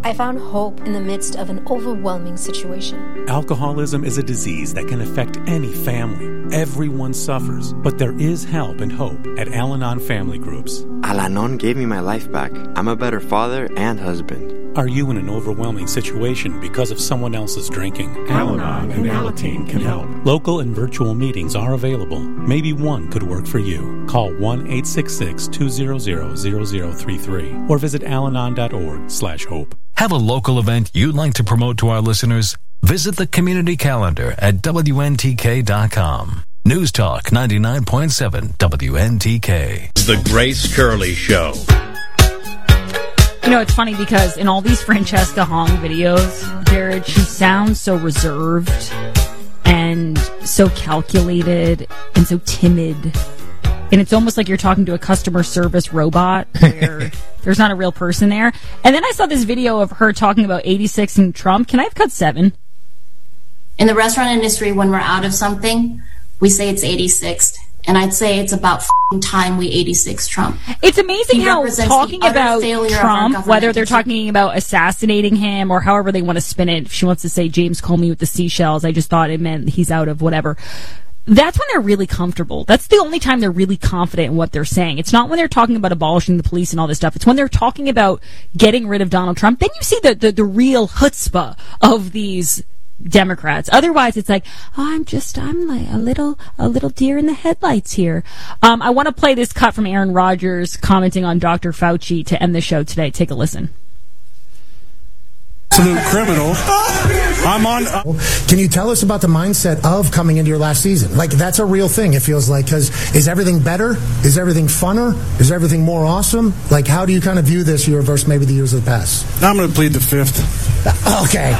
I found hope in the midst of an overwhelming situation. Alcoholism is a disease that can affect any family. Everyone suffers, but there is help and hope at Al-Anon Family Groups. Al-Anon gave me my life back. I'm a better father and husband. Are you in an overwhelming situation because of someone else's drinking? Al-Anon and Alateen can help. Local and virtual meetings are available. Maybe one could work for you. Call 1-866-200-0033 or visit alanon.org/hope. Have a local event you'd like to promote to our listeners? Visit the community calendar at WNTK.com. News Talk 99.7 WNTK. The Grace Curley Show. You know, it's funny because in all these Francesca Hong videos, Jared, she sounds so reserved and so calculated and so timid. And it's almost like you're talking to a customer service robot where there's not a real person there. And then I saw this video of her talking about 86 and Trump. Can I have cut 7? In the restaurant industry, when we're out of something, we say it's 86th. And I'd say it's about time we 86 Trump. It's amazing how talking about Trump, whether they're talking about assassinating him or however they want to spin it, if she wants to say James Comey with the seashells, I just thought it meant he's out of whatever. That's when they're really comfortable. That's the only time they're really confident in what they're saying. It's not when they're talking about abolishing the police and all this stuff. It's when they're talking about getting rid of Donald Trump. Then you see the real chutzpah of these Democrats. Otherwise, it's like, I'm like a little deer in the headlights here. I want to play this cut from Aaron Rodgers commenting on Dr. Fauci to end the show today. Take a listen. Absolute criminal. I'm on. Can you tell us about the mindset of coming into your last season? Like, that's a real thing, it feels like, because is everything better? Is everything funner? Is everything more awesome? Like, how do you kind of view this year versus maybe the years of the past? I'm going to plead the 5th. Okay.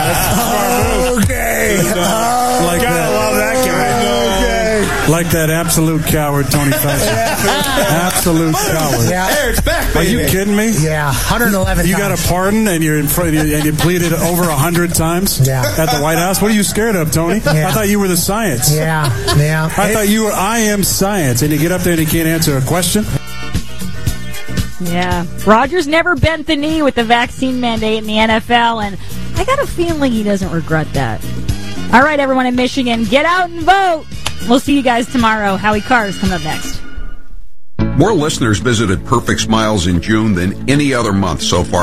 Okay. Like gotta love that guy. Like that absolute coward, Tony Fauci. Absolute coward. Yeah. There, it's back, baby. Are you kidding me? Yeah, 111 You times. got a pardon and you're in front and you pleaded over 100 times at the White House? What are you scared of, Tony? Yeah. I thought you were the science. Yeah. I thought you were I am science, and you get up there and you can't answer a question? Yeah. Rodgers never bent the knee with the vaccine mandate in the NFL, and I got a feeling he doesn't regret that. All right, everyone in Michigan, get out and vote. We'll see you guys tomorrow. Howie Carr is coming up next. More listeners visited Perfect Smiles in June than any other month so far.